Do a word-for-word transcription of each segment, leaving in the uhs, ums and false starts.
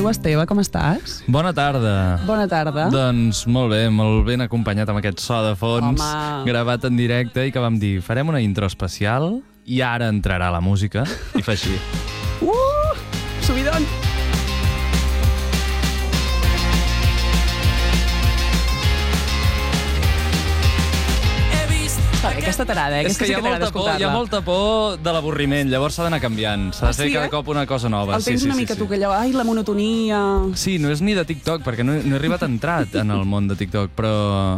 diu Esteve, com estàs? Bona tarda. Bona tarda. Doncs molt bé, molt ben acompanyat amb aquest so de fons, Home. gravat en directe, i que vam dir, farem una intro especial i ara entrarà la música, i fa així. Uh! Subidon! Aquesta tarada, eh? És que hi ha, molta por, hi ha molta por de l'avorriment, llavors s'ha d'anar canviant. S'ha de fer sí, cada eh? cop una cosa nova. El tens sí, sí, una sí, mica sí. tu, que allò, ai, la monotonia... Sí, no és ni de TikTok, perquè no, no he arribat a entrar en el món de TikTok, però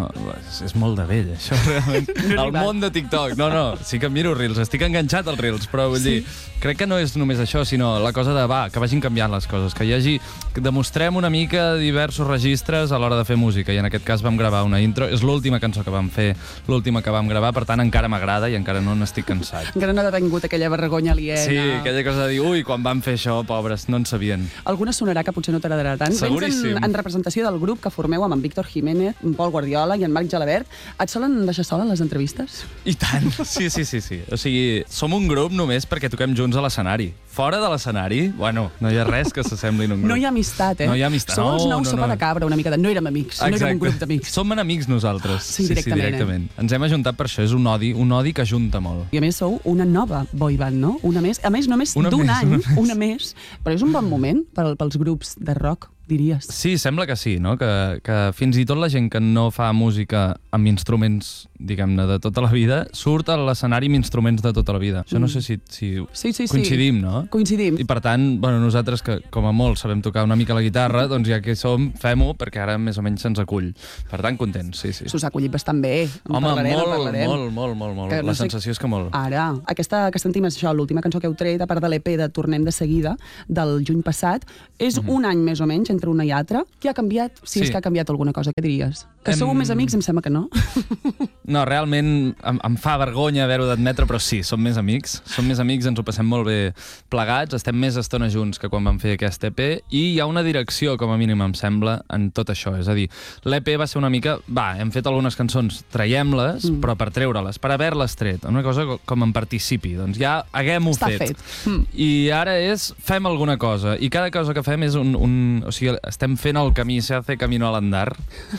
és, és molt de vell, això, realment. No el món de TikTok. No, no, sí que miro Reels, estic enganxat als Reels, però vull Sí. dir, crec que no és només això, sinó la cosa de, va, que vagin canviant les coses, que hi hagi... que demostrem una mica diversos registres a l'hora de fer música, i en aquest cas vam gravar una intro. És l'última cançó que vam fer, l'última que vam gravar, per tant encara m'agrada i encara no n'estic cansat. Encara no ha tingut aquella vergonya aliena. Sí, aquella cosa de dir, ui, quan van fer això, pobres, no en sabien. Alguna sonarà que potser no t'agradarà tant. Seguríssim. Vens en, en representació del grup que formeu amb en Víctor Jiménez, en Pol Guardiola i en Marc Gelabert. Et solen deixar sola en les entrevistes? I tant, sí, sí, sí, sí. O sigui, som un grup només perquè toquem junts a l'escenari. Fora de l'escenari, bueno, no hi ha res que s'assembli en un grup. No hi ha amistat, eh? No hi ha amistat. Sou els No, nous no, sopa no. de cabra, una mica de... No érem amics, no érem un grup d'amics. Som enemics nosaltres. Sí, directament, sí, directament. Ens hem ajuntat per això, és un odi, un odi que ajunta molt. I a més sou una nova boyband, no? Una més, a més només Una d'un més, any, una més. una més. Però és un bon moment per, pels grups de rock, diries. Sí, sembla que sí, no? Que, que fins i tot la gent que no fa música amb instruments, diguem-ne, de tota la vida, surt a l'escenari amb instruments de tota la vida. Això no sé si, si Sí, sí, sí. coincidim, no? Coincidim. I per tant, bueno, nosaltres que com a molt sabem tocar una mica la guitarra, doncs ja que hi som, fem-ho, perquè ara més o menys se'ns acull. Per tant, contents, sí, sí. S'us ha acollit bastant bé. En Home, parlarem, en molt, parlarem. molt, molt, molt, molt. Que no La sé- sensació és que molt. Ara, aquesta que sentim és això, l'última cançó que heu tret, a part de l'E P de Tornem de seguida, del juny passat, és Mhm. un any més o menys entre una i altra. Què ha canviat? Si Sí. és que ha canviat alguna cosa, què diries? Que sou Em- més amics, em sembla que no. No, realment em, em fa vergonya haver-ho d'admetre, però sí, som més amics. Som més amics, ens ho passem molt bé plegats, estem més estona junts que quan vam fer aquest E P, i hi ha una direcció, com a mínim, em sembla, en tot això. És a dir, l'E P va ser una mica... Va, hem fet algunes cançons, traiem-les, mm. però per treure-les, per haver-les tret, una cosa com en participi. Doncs ja haguem-ho Està fet. fet. Mm. I ara és, fem alguna cosa, i cada cosa que fem és un... un o sigui, estem fent el camí, se hace camino al andar.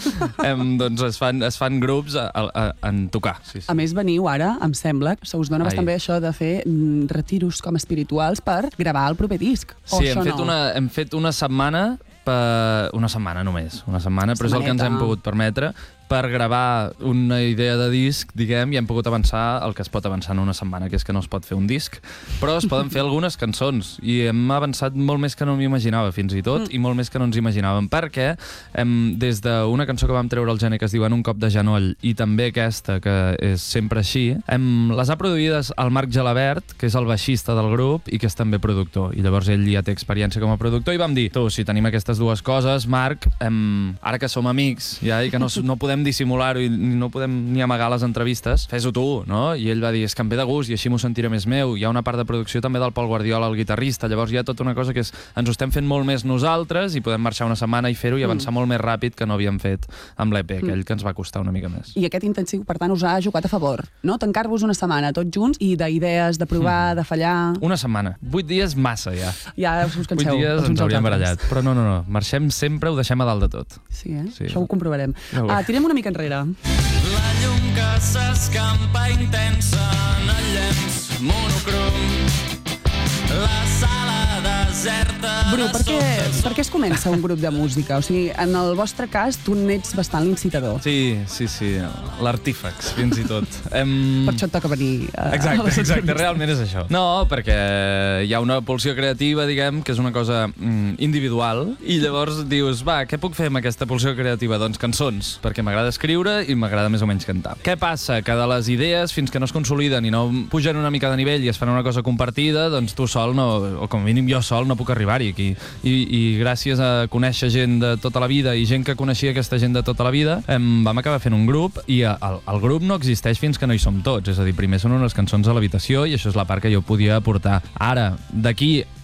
em, doncs es fan, es fan grups a, a, a, en tocar. Sí, sí. A més, veniu ara, em sembla, se us dona Ai. bastant bé això de fer mm, retiros com espirituals per gravar el proper disc. O Sí, això hem fet, no? una, hem fet una setmana, per... una setmana només, una setmana, però és el que ens hem Setmaneta. pogut permetre, per gravar una idea de disc, diguem, i hem pogut avançar el que es pot avançar en una setmana, que és que no es pot fer un disc, però es poden fer algunes cançons, i hem avançat molt més que no m'imaginava, fins i tot, mm. i molt més que no ens imaginàvem, perquè hem, des d'una cançó que vam treure al gener que es diu En un cop de genoll, i també aquesta, que és Sempre així, hem, les ha produïdes el Marc Gelabert, que és el baixista del grup i que és també productor, i llavors ell ja té experiència com a productor, i vam dir, tu, si tenim aquestes dues coses, Marc, hem, ara que som amics, ja, i que no, no podem dissimular-ho i no podem ni amagar les entrevistes, fes-ho tu, no? I ell va dir, és que em ve de gust i així m'ho sentiré més meu. Hi ha una part de producció també del Pol Guardiola, el guitarrista, llavors hi ha tota una cosa que és, ens ho estem fent molt més nosaltres i podem marxar una setmana i fer-ho i avançar mm. molt més ràpid que no havíem fet amb l'E P, aquell que ens va costar una mica més. I aquest intensiu, per tant, us ha jugat a favor, no? Tancar-vos una setmana tots junts i d'idees, de provar, mm. de fallar... Una setmana. Vuit dies massa, ja. Ja us canseu. Vuit dies els uns ens als hauríem altres. barallat. Però no, no, no. Marxem sempre, ho deixem a dalt de tot. Sí, eh? Sí. Això ho comprovarem. Ja ho Ah, veurem. tirem una mica enrere. La llum que s'escampa intensa en el llenç monocrom. La sala deserta Bru, de per què, sobte. per què es comença un grup de música? O sigui, en el vostre cas, tu n'ets bastant l'incitador. Sí, sí, sí. L'artífex, fins i tot. Em... Per això et toca venir a, a Exacte, les exacte, entrevistes. realment és això. No, perquè hi ha una pulsió creativa, diguem, que és una cosa mm, individual, i llavors dius, va, què puc fer amb aquesta pulsió creativa? Doncs cançons, perquè m'agrada escriure i m'agrada més o menys cantar. Què passa? Que de les idees, fins que no es consoliden i no pugen una mica de nivell i es fan una cosa compartida, doncs tu sol, no, o com a mínim jo sol, no puc arribar-hi aquí. I, I gràcies a conèixer gent de tota la vida i gent que coneixia aquesta gent de tota la vida, em, vam acabar fent un grup, i el, el grup no existeix fins que no hi som tots. És a dir, primer són unes cançons a l'habitació i això és la part que jo podia aportar. Ara, d'aquí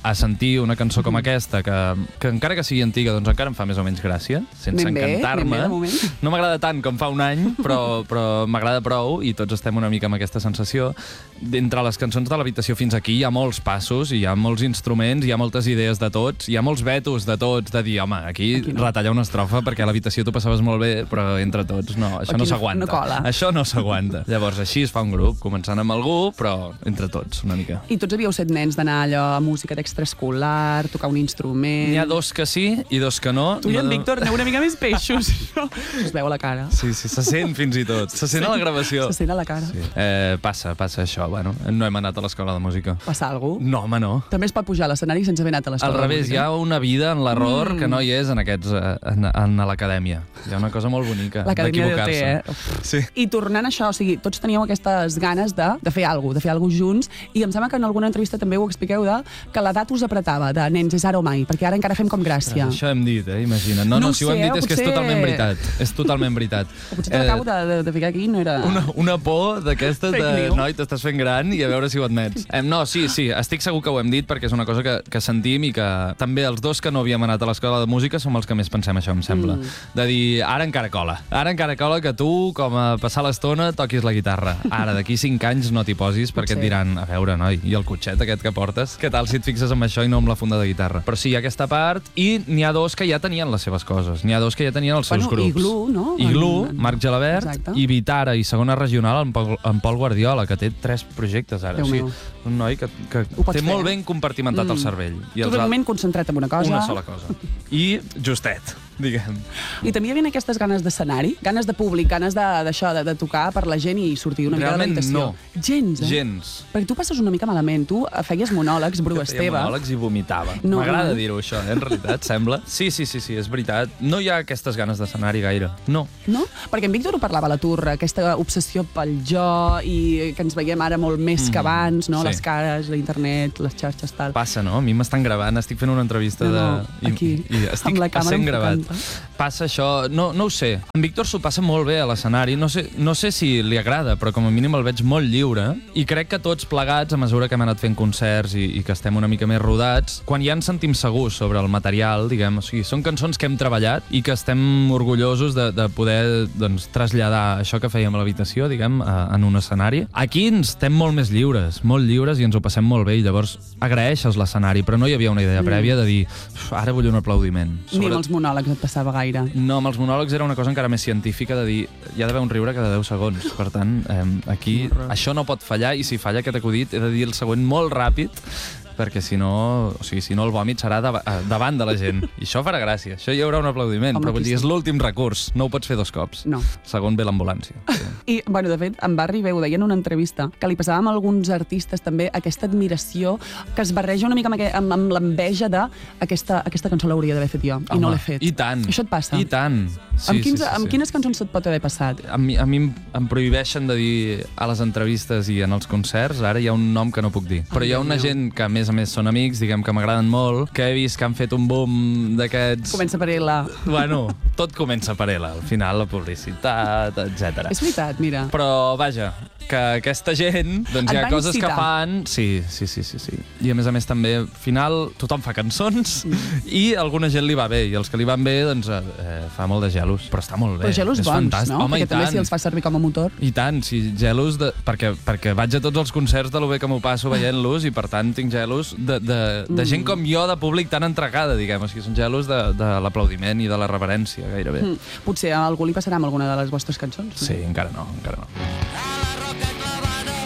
a sentir una cançó com aquesta, que, que encara que sigui antiga, doncs encara em fa més o menys gràcia, sense Anem bé, encantar-me. anem bé, de moment. No m'agrada tant com fa un any, però, però m'agrada prou, i tots estem una mica amb aquesta sensació. D'entre les cançons de l'habitació fins aquí hi ha molts passos, hi ha molts instruments, hi ha moltes idees de tots, hi ha molts vetos de tots, de dir, home, aquí, aquí no. retallar una estrofa, perquè a l'habitació tu passaves molt bé, però entre tots no, això Aquí no no- s'aguanta. no cola. Això no s'aguanta. Llavors, així es fa un grup, començant amb algú, però entre tots, una mica. I tots havíeu set nens d'anar allò a música d'extraescolar, tocar un instrument... N'hi ha dos que sí i dos que no. Tu i en No- Víctor aneu una mica més peixos. Es veu a la cara. Sí, sí, se sent fins i tot. Se sent a la gravació. Se sent a la cara. Sí. Eh, passa, passa això. Bueno, no hem anat a l'escola de música. Passa alguna cosa? No, home, no. També es pot pujar a l'escenari sense haver anat a l'escola Al de revés, hi música. ha una vida en l'error Mm. que no hi és en aquests eh, en, en l'acadèmia. Hi ha una cosa molt bonica L'acadèmia de d'equivocar-se. té, eh? Uf. Sí. I tornant a això, o sigui, tots teníeu aquestes ganes de, de fer alguna cosa, de fer alguna cosa junts, i em sembla que en alguna entrevista també ho expliqueu, de, que l'edat us apretava, de nens, és ara o mai, perquè ara encara fem com gràcia. Això hem dit, eh? Imagina't. No, No no, ho si ho hem sé, dit eh? és que és Potser- totalment veritat. És totalment veritat. O potser te l'acabo de, de, de ficar aquí, no era... Una, una por d'aquestes de, Fake news. noi, t'estàs fent gran i a veure si ho admets. Eh, no, sí, sí, estic segur que ho hem dit perquè és una cosa que, que sentim i que també els dos que no havíem anat a l'escola de música som els que més pensem això, em sembla. Mm. De dir, ara encara cola. Ara encara cola que tu, com a passar l'estona, toquis la guitarra. Ara, d'aquí cinc anys no t'hi posis perquè Potser. et diran, a veure, noi, i el cotxet aquest que portes? Què tal si et fixes amb això i no amb la funda de guitarra? Però sí, hi ha aquesta part, i n'hi ha dos que ja tenien les seves coses. N'hi ha dos que ja tenien els seus Bueno, grups. Iglú, no? Iglú, En- Marc Gelabert, Exacte. i Vitara, i segona regional, en Pol, en Pol Guardiola, que té tres projectes ara. Déu O sigui, meu. un noi que, que Ho pots té fer, molt eh? ben compartimentat Mm. el cervell. Tu de al- moment concentrat en una cosa. Una sola cosa. I justet, diguem. I també hi havia aquestes ganes d'escenari, ganes de públic, ganes de- d'això, de, de tocar per la gent i sortir una mica de Realment l'habitació. no. Gens, eh? Gens. Perquè tu passes una mica malament. Tu feies monòlegs, Bru Que feia Esteve. monòlegs i vomitava. No, M'agrada no. dir-ho, això, eh, en realitat, sembla. Sí, sí, sí, sí, és veritat. No hi ha aquestes ganes d'escenari gaire. No. No? Perquè en Víctor ho parlava a la Turra, aquesta obsessió pel jo i que ens veiem ara molt més que abans, no? sí. Les cares, l'internet, les xarxes, tal. Passa, no? A mi m'estan gravant, estic fent una entrevista No, de... no, aquí, i, i estic amb la càmera sent gravat. enfocant-te. Passa això, no, no ho sé. En Víctor s'ho passa molt bé a l'escenari, no sé, no sé si li agrada, però com a mínim el veig molt lliure, i crec que tots plegats, a mesura que hem anat fent concerts i, i que estem una mica més rodats, quan ja ens sentim segurs sobre el material, diguem, o sigui, són cançons que hem treballat i que estem orgullosos de, de poder doncs, traslladar això que fèiem a l'habitació, diguem, a, en un escenari. Aquí ens estem molt més lliures, molt lliures, i ens ho passem molt bé, i llavors agraeixes l'escenari, però no hi havia una idea prèvia de dir, ara vull un aplaudiment. Ni amb els monòlegs et passava gaire. No, amb els monòlegs era una cosa encara més científica, de dir, hi ha d'haver un riure cada deu segons. Per tant, eh, aquí això no pot fallar, i si falla aquest acudit he de dir el següent molt ràpid, perquè si no, o sigui, si no el vòmit serà dava, eh, davant de la gent. I això farà gràcia, això hi haurà un aplaudiment, Home, però vull aquí dir, sí. és l'últim recurs, no ho pots fer dos cops. No. Segon ve l'ambulància. Sí. I, bueno, de fet, en Barri veu, deia en una entrevista, que li passava amb alguns artistes també aquesta admiració que es barreja una mica amb, aqu- amb, amb l'enveja de aquesta, aquesta cançó l'hauria d'haver fet jo, i no Home, l'he fet. I tant. Això et passa? I tant. Sí, amb, quins, sí, sí, amb sí. quines cançons se't pot haver passat? A mi, a mi em, em prohibeixen de dir a les entrevistes i en els concerts, ara hi ha un nom que no puc dir. Però Ai, hi ha Déu una meu. gent que, a més a més, són amics, diguem que m'agraden molt, que he vist que han fet un boom d'aquests... Comença per la... Bueno, tot comença per ella, al final la publicitat, etcètera. És veritat, mira. Però, vaja, que aquesta gent, doncs Et hi ha va coses que incitar. fan... Sí, sí, sí, sí, sí. I a més a més també, al final, tothom fa cançons Mm. i a alguna gent li va bé, i els que li van bé, doncs, eh, fa molt de gelos. Però està molt bé. Però gelos és bons, fantàstic. no? Home, Perquè i també tant. si els fa servir com a motor. I tant, sí, gelos, de, perquè, perquè vaig a tots els concerts de lo bé que m'ho passo veient-los, i per tant tinc gelos de, de, de Mm. gent com jo, de públic tan entregada, diguem. O sigui, són gelos de, de l'aplaudiment i de la reverència, gairebé. Mm. Potser a algú li passarà amb alguna de les vostres cançons. no? Sí, encara no, encara no. A la roca clavada,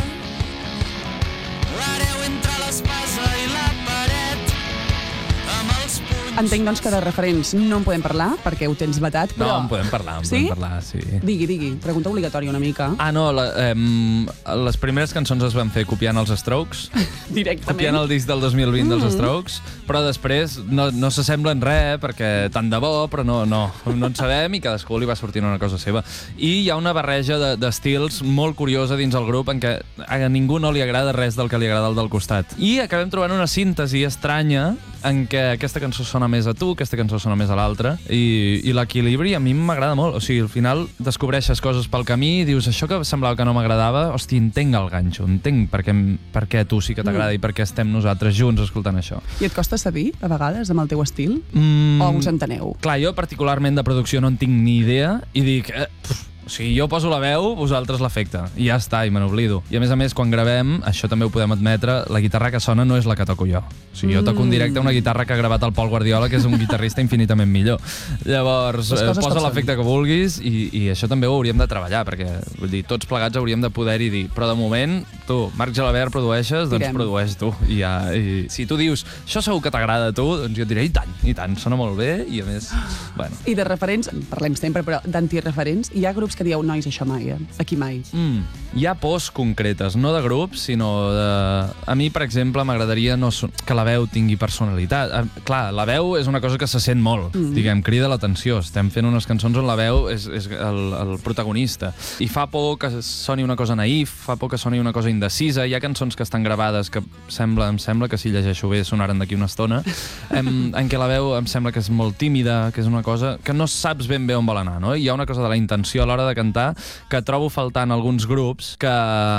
l'hereu entre l'espasa i la paret, amb els punys... Entenc, doncs, que de referents no en podem parlar, perquè ho tens vetat, No, però... en podem parlar, en Sí? podem parlar, sí. Digui, digui. Pregunta obligatòria una mica. Ah, no, la, eh, les primeres cançons es van fer copiant els Strokes, Directament. copiant el disc del dos mil vint dels Mm. Strokes, però després no, no s'assemblen res, perquè tant de bo, però no, no, no en sabem, i cadascú li va sortint una cosa seva. I hi ha una barreja de- d'estils molt curiosa dins el grup, en què a ningú no li agrada res del que li agrada al del costat. I acabem trobant una síntesi estranya en què aquesta cançó sona més a tu, aquesta cançó sona més a l'altra, i, i l'equilibri a mi m'agrada molt. O sigui, al final descobreixes coses pel camí i dius, això que semblava que no m'agradava, hosti, entenc el ganxo, entenc per què, per què a tu sí que t'agrada mm. i per què estem nosaltres junts escoltant això. I et costa cedir, a vegades, amb el teu estil? Mm, o us enteneu? Clar, jo particularment de producció no en tinc ni idea i dic... Eh, pff, o sigui, jo poso la veu, vosaltres l'efecte. I ja està, i me n'oblido. I a més a més, quan gravem, això també ho podem admetre, la guitarra que sona no és la que toco jo. O sigui, jo toco en directe una guitarra que ha gravat el Pol Guardiola, que és un guitarrista infinitament millor. Llavors, eh, posa l'efecte que vulguis i, i això també ho hauríem de treballar, perquè vull dir, tots plegats hauríem de poder-hi dir, però de moment, tu, Marc Gelabert, produeixes, doncs Direm. produeix tu. I, ja, i si tu dius, això segur que t'agrada a tu, doncs jo et diré, i tant, i tant, sona molt bé, i a més, bueno. I de referents, parlem sempre, però d'antireferents, hi ha grups que dieu, nois, això mai, eh? Aquí mai. Mm, hi ha pors concretes, no de grups, sinó de... A mi, per exemple, m'agradaria no so... que la veu tingui personalitat. Eh, clar, la veu és una cosa que se sent molt, mm. diguem, crida l'atenció. Estem fent unes cançons on la veu és, és el, el protagonista. I fa por que soni una cosa naïf, fa por que soni una cosa indecisa. Hi ha cançons que estan gravades que sembla, em sembla que si llegeixo bé sonaren d'aquí una estona, em, en què la veu em sembla que és molt tímida, que és una cosa que no saps ben bé on vol anar, no? Hi ha una cosa de la intenció a l'hora de cantar que trobo faltant alguns grups que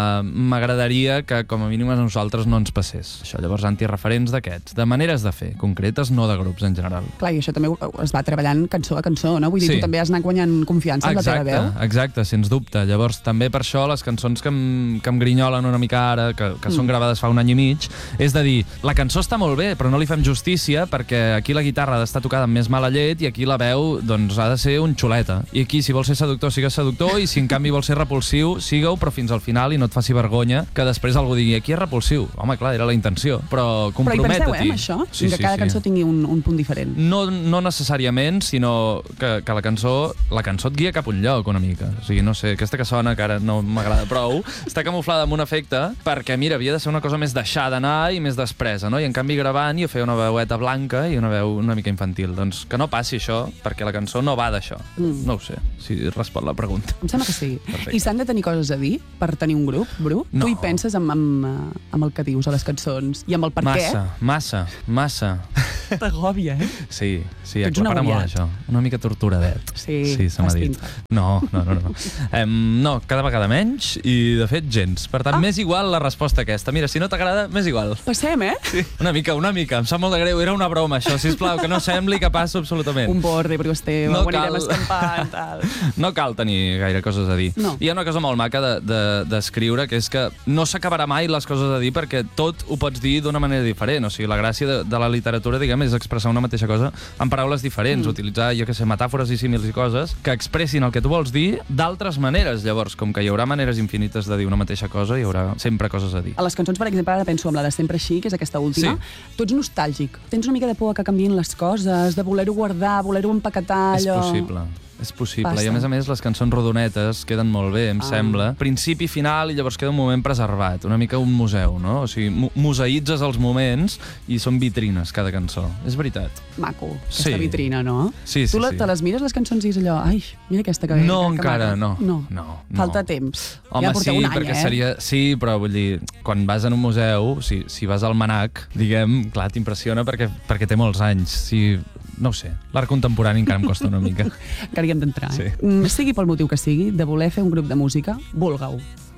m'agradaria que com a mínim a nosaltres no ens passés. Això, llavors, antireferents d'aquests, de maneres de fer, concretes, no de grups en general. Clar, i això també es va treballant cançó a cançó, no? Vull dir, sí. Tu també has anat guanyant confiança en la teva veu. Exacte, sens dubte. Llavors, també per això les cançons que em, que em grinyolen una mica ara, que, que mm. són gravades fa un any i mig, és de dir, la cançó està molt bé, però no li fem justícia perquè aquí la guitarra ha d'estar tocada amb més mala llet i aquí la veu, doncs, ha de ser un xuleta. I aquí, si vols ser seductor, sigues seductor, i si en canvi vols ser repulsiu, siga-ho, però fins al final i no et faci vergonya que després algú digui aquí és repulsiu. Home, clar, era la intenció, però compromet-t'hi. Però hi penseu, eh, amb això? Sí, que sí, cada sí. cançó tingui un, un punt diferent. No, no necessàriament, sinó que, que la cançó la cançó et guia cap a un lloc una mica. O sigui, no sé, aquesta que sona, que ara no m'agrada prou, està camuflada amb un efecte perquè, mira, havia de ser una cosa més deixada anar i més despresa, no? I en canvi gravant jo feia una veueta blanca i una veu una mica infantil. Doncs que no passi això, perquè la cançó no va d'això. Mm. No ho sé, si respon la pregunta. Em sembla que sí. Perfecte. I s'han de tenir coses a dir per tenir un grup, Bru? No. Tu hi penses amb, amb, amb el que dius a les cançons i amb el per massa, què? Massa, massa, massa. T'agòbia, eh? Sí, sí, Ets un aclapara molt agobiat. això. Una mica torturadet. Sí, sí se m'ha dit. No, no, no. No. Um, no, cada vegada menys i, de fet, gens. Per tant, ah. m'és igual la resposta aquesta. Mira, si no t'agrada, m'és igual. Passem, eh? Sí. Una mica, una mica. Em sap molt de greu. Era una broma, això. Sisplau, que no sembli que passo absolutament. Un borde, Bru Esteve, no ho anirem escampant, tal. No cal tenir gaire coses a dir. No. Hi ha una cosa molt maca d'escriure, de, de, que és que no s'acabarà mai les coses a dir perquè tot ho pots dir d'una manera diferent. O sigui, la gràcia de, de la literatura, diguem, és expressar una mateixa cosa en paraules diferents, mm. utilitzar, jo què sé, metàfores i símils i coses que expressin el que tu vols dir d'altres maneres. Llavors, com que hi haurà maneres infinites de dir una mateixa cosa, hi haurà sempre coses a dir. A les cançons, per exemple, ara penso amb la de Sempre així, que és aquesta última. Sí. Tu ets nostàlgic. Tens una mica de por que canviïn les coses, de voler-ho guardar, voler-ho empaquetar, allò... És possible. És possible. Passa. I a més a més les cançons rodonetes queden molt bé, em ah. sembla. Principi, final, i llavors queda un moment preservat. Una mica un museu, no? O sigui, mu museïtzes els moments i són vitrines, cada cançó. És veritat. Maco, aquesta sí. vitrina, no? Sí, sí, tu la, sí. te les mires, les cançons, i és allò... Ai, mira aquesta que... No, que encara, maca. no. No. no. Falta no. temps. Home, ja porteu sí, un any, perquè eh? seria... Sí, però vull dir, quan vas en un museu, si, si vas al Manac, diguem, clar, t'impressiona perquè, perquè té molts anys. Si... No ho sé, l'art contemporani encara em costa una mica. Encara hi hem d'entrar, eh? Sí. Sigui pel motiu que sigui, de voler fer un grup de música, vulgueu.